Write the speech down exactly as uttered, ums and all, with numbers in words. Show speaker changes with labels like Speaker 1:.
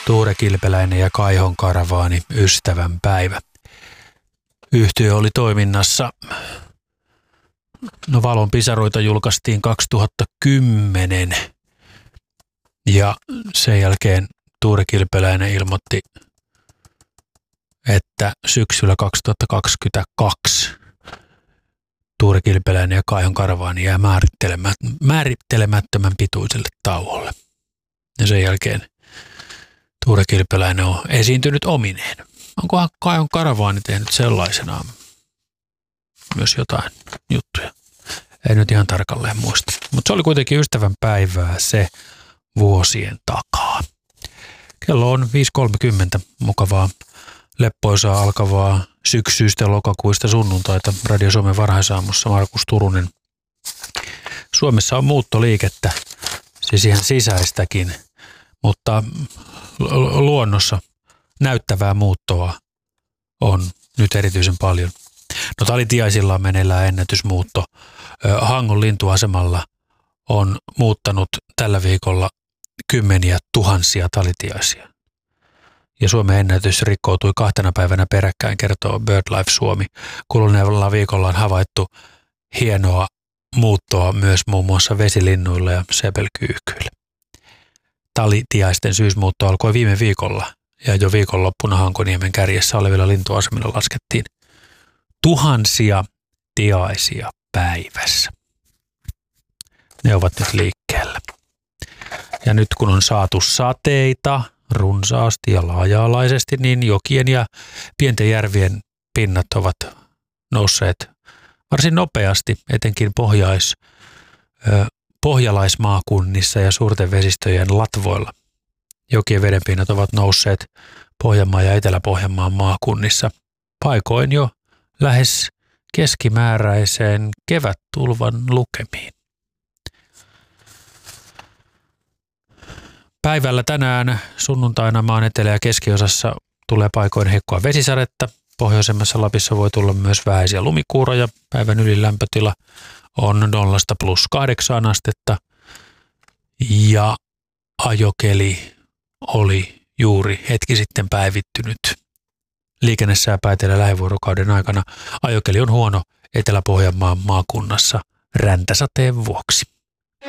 Speaker 1: Tuure Kilpeläinen ja Kaihon Karavaani ystävänpäivä. Yhtye oli toiminnassa. No Valon pisaroita julkaistiin kaksituhattakymmenen ja sen jälkeen Tuure Kilpeläinen ilmoitti, että syksyllä kaksituhattakaksikymmentäkaksi Tuure Kilpeläinen ja Kaihon Karavaani jää määrittelemättömän pituiselle tauolle. Ja sen jälkeen Tuure Kilpeläinen on esiintynyt omineen. Onkohan Kaihon Karavaani tehnyt sellaisenaan myös jotain juttuja? En nyt ihan tarkalleen muista. Mutta se oli kuitenkin ystävän päivää se vuosien takaa. Kello on viisi kolmekymmentä. Mukavaa, leppoisaa alkavaa syksyistä lokakuista sunnuntaita. Radio Suomen varhaisaamussa Markus Turunen. Suomessa on muuttoliikettä, siis ihan sisäistäkin, mutta luonnossa näyttävää muuttoa on nyt erityisen paljon. No Talitiaisilla on meneillään ennätysmuutto. Hangon lintuasemalla on muuttanut tällä viikolla kymmeniä tuhansia talitiaisia. Ja Suomen ennätys rikkoutui kahtena päivänä peräkkäin, kertoo BirdLife Suomi. Kuluneella viikolla on havaittu hienoa muuttoa myös muun muassa vesilinnuilla ja sepelkyyhkyillä. Talitiaisten syysmuutto alkoi viime viikolla ja jo viikonloppuna Hankoniemen kärjessä olevilla lintuasemilla laskettiin tuhansia tiaisia päivässä. Ne ovat nyt liikkeellä. Ja nyt kun on saatu sateita runsaasti ja laaja-alaisesti, niin jokien ja pienten järvien pinnat ovat nousseet varsin nopeasti, etenkin pohjais, pohjalaismaakunnissa ja suurten vesistöjen latvoilla. Jokien vedenpinnat ovat nousseet Pohjanmaan ja Etelä-Pohjanmaan maakunnissa paikoin jo lähes keskimääräiseen kevättulvan lukemiin. Päivällä tänään sunnuntaina maan etelä- ja keskiosassa tulee paikoin heikkoa vesisadetta. Pohjoisemmassa Lapissa voi tulla myös vähäisiä lumikuuroja. Päivän ylilämpötila on nollasta plus kahdeksaan astetta ja ajokeli oli juuri hetki sitten päivittynyt. Liikennesääpäätellä lähivuorokauden aikana ajokeli on huono Etelä-Pohjanmaan maakunnassa räntäsateen vuoksi.